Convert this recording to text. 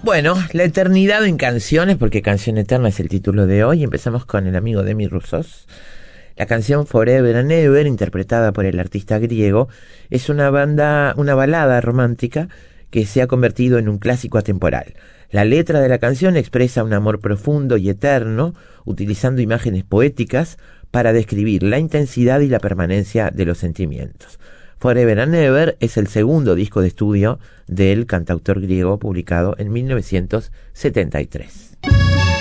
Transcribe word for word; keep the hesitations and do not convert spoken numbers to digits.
Bueno, la eternidad en canciones, porque Canción Eterna es el título de hoy. Empezamos con el amigo Demi Roussos. La canción Forever and Ever, interpretada por el artista griego, es una banda, una balada romántica que se ha convertido en un clásico atemporal. La letra de la canción expresa un amor profundo y eterno, utilizando imágenes poéticas para describir la intensidad y la permanencia de los sentimientos. Forever and Ever es el segundo disco de estudio del cantautor griego, publicado en mil novecientos setenta y tres.